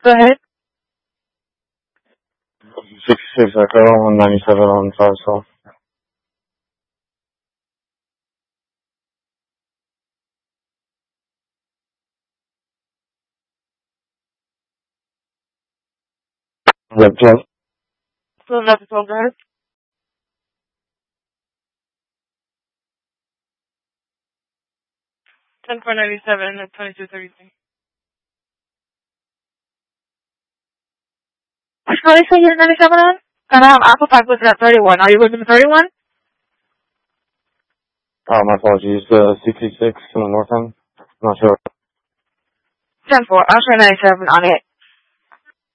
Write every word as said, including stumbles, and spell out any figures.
Go ahead. sixty-six Echo, one ninety-seven on five cell. Yep, yep. Still another twelve, go ahead. ten four ninety-seven at twenty-two thirty-three. Which place are you at ninety-seven on? And I have Apple Park listed at thirty-one. Are you looking at thirty-one? Oh, my apologies. Uh, sixty-six on the north end. Not sure. ten four. I'll try ninety-seven on it.